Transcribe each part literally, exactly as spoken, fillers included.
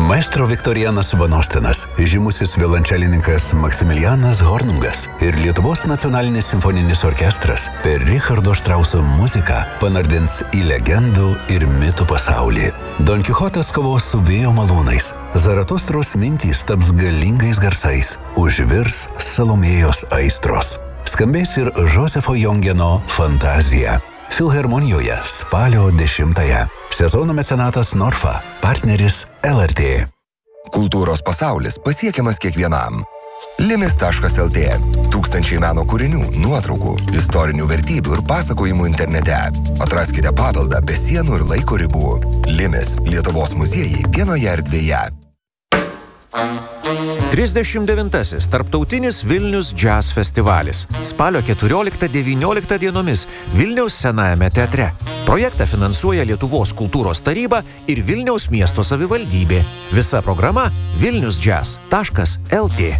Maestro Viktorianas Vanostinas, žymusis violončelininkas Maksimilianas Hornungas ir Lietuvos nacionalinis simfoninis orkestras per Richardo Štrauso muziką panardins į legendų ir mitų pasaulį. Don Kichotas kovos su vėjo malūnais. Zaratustros mintys taps galingais garsais. Užvirs Salomėjos aistros. Skambės ir Josefo Jongeno Fantazija. Filharmonijoje spalio dešimtąją. Sezono mecenatas Norfa, partneris L R T. Kultūros pasaulis pasiekiamas kiekvienam. limis taškas el tė. Tūkstančiai meno kūrinių, nuotraukų, istorinių vertybių ir pasakojimų internete. Atraskite paveldą be sienų ir laiko ribų. Limis – Lietuvos muziejai vienoje erdvėje. trisdešimt devintasis Tarptautinis Vilnius Jazz festivalis. Spalio keturioliktą devynioliktą dienomis Vilniaus Senajame teatre. Projektą finansuoja Lietuvos kultūros taryba ir Vilniaus miesto savivaldybė. Visa programa vilnius jazz taškas el tė.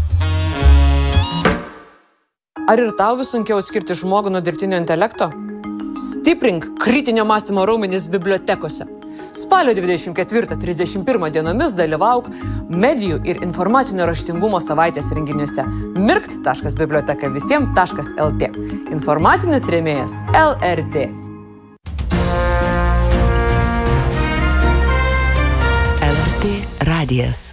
Ar ir tau vis sunkiau skirti žmogų nuo dirbtinio intelekto? Stiprink kritinio mąstymo raumenis bibliotekose. Spalio dvidešimt ketvirtą trisdešimt pirmą dienomis dalyvauk medijų ir informacinio raštingumo savaitės renginiuose mirkt taškas biblioteka visiem taškas el tė. Informacinis rėmėjas L R T. L R T radijas.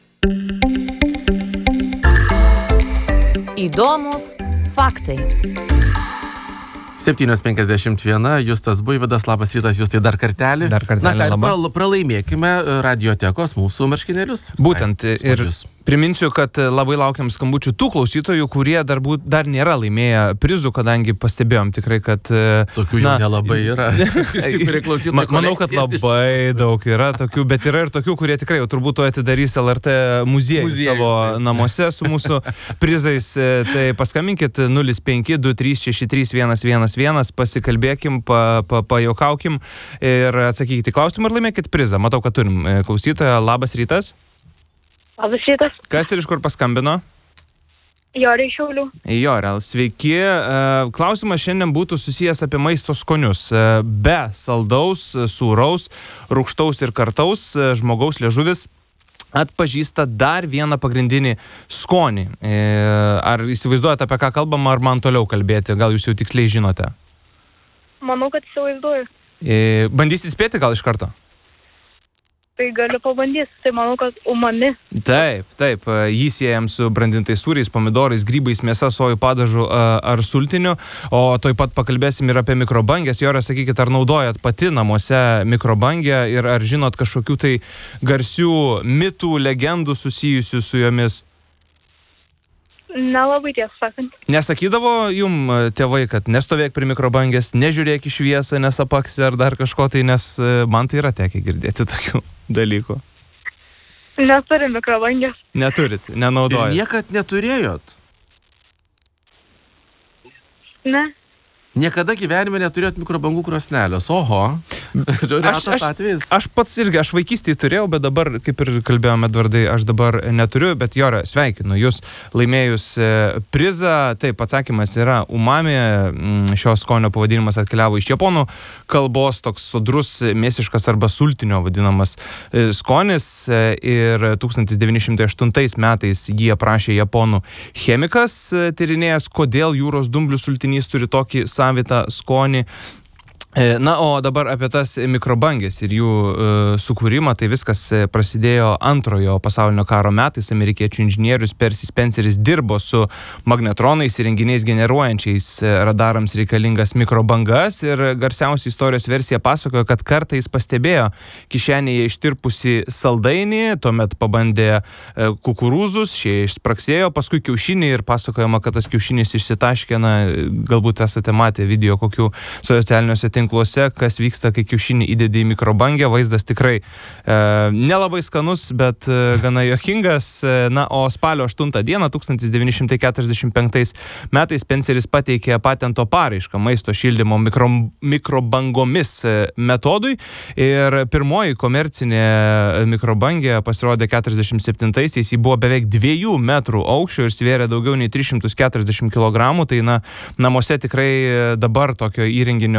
Įdomus faktai. septynios penkiasdešimt viena, Justas Buivydas, labas rytas, Justai, dar kartelį. Dar kartelį, Na, ką, labą. pral- pralaimėkime radiotekos mūsų marškinėlius. Būtent, Visai ir smagius. priminsiu, kad labai laukiam skambučių tų klausytojų, kurie dar, būt, dar nėra laimėję prizų, kadangi pastebėjom tikrai, kad... Tokių jau nelabai yra. Ma, manau, kad labai daug yra tokių, bet yra ir tokių, kurie tikrai jau turbūt to atidarys L R T muziejų Muziejų, savo taip. namuose su mūsų prizais. Tai paskambinkit nulis penki du trys šeši trys vienas vienas vienas, pasikalbėkim, pa, pa, pajokaukim ir atsakykite klausimą ir laimėkit prizą. Matau, kad turim klausytoją. Labas rytas. Labas rytas. Kas ir iš kur paskambino? Jorė iš Šiaulių. Jorel, sveiki. Klausimas šiandien būtų susijęs apie maisto skonius. Be saldaus, sūraus, rūgštaus ir kartaus žmogaus liežuvis atpažįsta dar vieną pagrindinį skonį. Ar įsivaizduojate, apie ką kalbama, ar man toliau kalbėti? Gal jūs jau tiksliai žinote? Manau, kad įsivaizduoju. Bandysit spėti gal iš karto? Tai galiu pabandyti. Tai manau, kad umami. Taip, taip. Jį siejam su brandintais sūriais, pomidorais, grybais, mėsa, sojų padažu ar sultiniu. O toj pat pakalbėsim ir apie mikrobangės. Jorė, sakykit, ar naudojat pati namuose mikrobangę ir ar žinot kažkokių tai garsių mitų, legendų susijusių su jomis? Nelabai tiesą sakant. Nesakydavo jum tėvai, kad nestovėk prie mikrobangės, nežiūrėk į šviesą, nesapaksi ar dar kažko tai, nes man tai yra tekę girdėti tokių dalykų. Neturim mikrobangės. Neturit, nenaudojat. Ir niekad neturėjot? Ne. Niekada gyvenime neturėjot mikrobangų krosnelės. Oho. Aš, aš, aš pats irgi, aš vaikystėje turėjau, bet dabar, kaip ir kalbėjome, Edvardai, aš dabar neturiu, bet Jorė, sveikinu jūs laimėjus prizą. Taip, atsakymas yra umami. Šios skonio pavadinimas atkeliavo iš japonų kalbos, toks sodrus, mėsiškas arba sultinio vadinamas skonis. Ir tūkstantis devyni šimtai aštuntais metais jį aprašė japonų chemikas, tyrinėjęs, kodėl jūros dumblių sultinys turi tokį savitą skonį. Na, o dabar apie tas mikrobangės ir jų e, sukūrimą, tai viskas prasidėjo antrojo pasaulinio karo metais. Amerikiečių inžinierius Percy Spenceris dirbo su magnetronais įrenginiais generuojančiais radarams reikalingas mikrobangas ir garsiausia istorijos versija pasakojo, kad kartą jis pastebėjo kišenėje ištirpusi saldainį, tuomet pabandė e, kukurūzus, šie išspraksėjo, paskui kiaušinį ir pasakojama, kad tas kiaušinis išsitaškė. Na, galbūt esate matę video kokių socialiniuose tinkluose, kas vyksta, kai kiaušinį įdedi į mikrobangę. Vaizdas tikrai e, nelabai skanus, bet e, gana juokingas. E, na, o spalio aštuntą dieną tūkstantis devyni šimtai keturiasdešimt penktais metais Spenceris pateikė patento paraišką maisto šildymo mikro, mikrobangomis e, metodui ir pirmoji komercinė mikrobangė pasirodė keturiasdešimt septintaisiais. Ji buvo beveik dviejų metrų aukščio ir svėrė daugiau nei tris šimtus keturiasdešimt kilogramų. Tai na, namuose tikrai dabar tokio įrenginio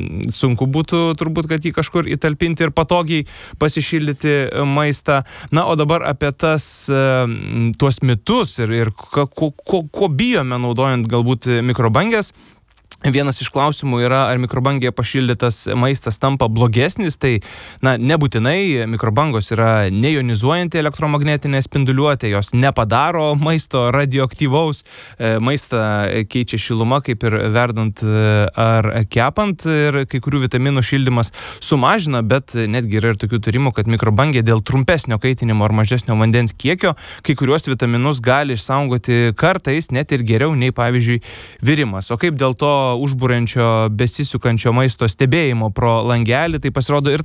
sunku būtų turbūt, kad jį kažkur įtalpinti ir patogiai pasišildyti maistą. Na, o dabar apie tas, tuos mitus ir, ir ko, ko, ko bijome naudojant galbūt mikrobangės. Vienas iš klausimų yra, ar mikrobangėje pašildytas maistas tampa blogesnis, tai na, nebūtinai mikrobangos yra neionizuojanti elektromagnetinė spinduliuotė, jos nepadaro maisto radioaktyvaus, maistą keičia šiluma, kaip ir verdant ar kepant, ir kai kurių vitaminų šildymas sumažina, bet netgi yra ir tokių tyrimų, kad mikrobangė dėl trumpesnio kaitinimo ar mažesnio vandens kiekio kai kuriuos vitaminus gali išsaugoti kartais net ir geriau nei, pavyzdžiui, virimas. O kaip dėl to užbūrančio, besisukančio maisto stebėjimo pro langelį, tai pasirodo ir